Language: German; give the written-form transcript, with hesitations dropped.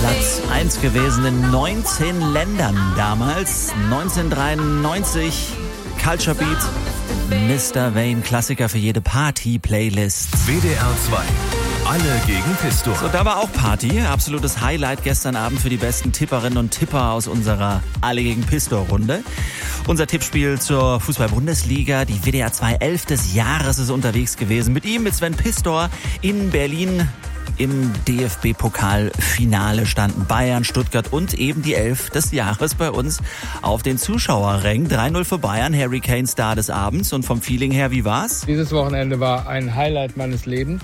Platz 1 gewesen in 19 Ländern damals. 1993, Culture Beat, Mr. Vane, Klassiker für jede Party-Playlist. WDR 2, alle gegen Pistor. So, da war auch Party, absolutes Highlight gestern Abend für die besten Tipperinnen und Tipper aus unserer Alle gegen Pistor-Runde. Unser Tippspiel zur Fußball-Bundesliga, die WDR 2 11 des Jahres ist unterwegs gewesen. Mit ihm, mit Sven Pistor in Berlin. Im DFB-Pokal-Finale standen Bayern, Stuttgart und eben die 11 des Jahres bei uns auf den Zuschauerrängen. 3-0 für Bayern, Harry Kane Star des Abends. Und vom Feeling her, wie war's? Dieses Wochenende war ein Highlight meines Lebens.